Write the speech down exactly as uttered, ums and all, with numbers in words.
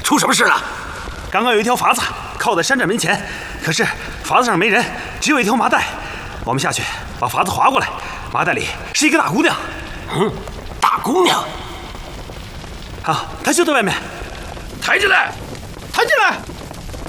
出什么事了？ 刚刚有一条筏子靠在山寨门前，可是筏子上没人，只有一条麻袋。我们下去把筏子划过来，麻袋里是一个大姑娘。 嗯，大姑娘。 好，她就在外面。 抬进来， 抬进来。